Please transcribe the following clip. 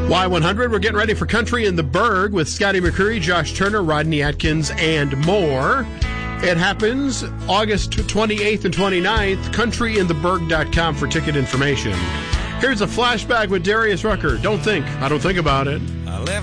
Y100, we're getting ready for Country in the Berg with Scotty McCreery, Josh Turner, Rodney Atkins, and more. It happens August 28th and 29th, countryintheberg.com for ticket information. Here's a flashback with Darius Rucker. I don't think about it.